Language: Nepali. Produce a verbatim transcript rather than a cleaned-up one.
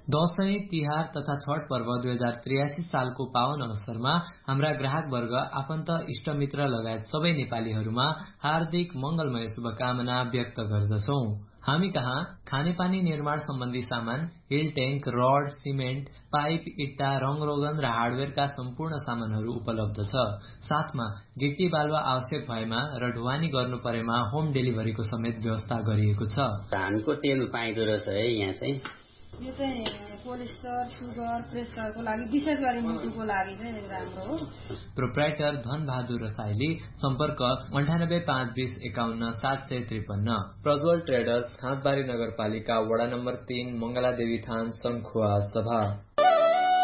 दशैं तिहार तथा छठ पर्व दुई हजार त्रियासी सालको पावन अवसरमा हाम्रा ग्राहक वर्ग आफन्त इष्टमित्र लगायत सबै नेपालीहरूमा हार्दिक मंगलमय शुभकामना व्यक्त गर्दछौ। हामी कहाँ खानेपानी निर्माण सम्बन्धी सामान, hill tank, rod, cement, pipe, इट्टा, रङरोगन र हार्डवेयरका सम्पूर्ण सामानहरू उपलब्ध छ। साथमा गिट्टी बालुवा आवश्यक भएमा र ढुवानी गर्नु परेमा होम डेलिभरीको समेत व्यवस्था गरिएको छ। धानको तेल पाइँदो रहेछ है यहाँ चाहिँ। यो चाहिँ कोलेस्ट्रल, सुगर, प्रेसरको लागि विशेष गरी मुटुको लागि चाहिँ राम्रो हो। प्रोप्राइटर धनबहादुर रसाइली, सम्पर्क अन्ठानब्बे पाँच बीस एकाउन्न सात सय त्रिपन्न। प्रज्वल ट्रेडर्स, खाँदबारी नगरपालिका, वडा नम्बर तीन, मंगलादेवी थान, सङ्खुवा सभा।